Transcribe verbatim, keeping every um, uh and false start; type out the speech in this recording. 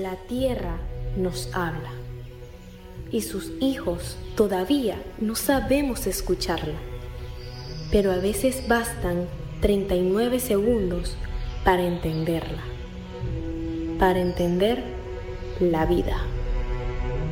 la tierra nos habla y sus hijos todavía no sabemos escucharla, pero a veces bastan treinta y nueve segundos para entenderla, para entender la vida.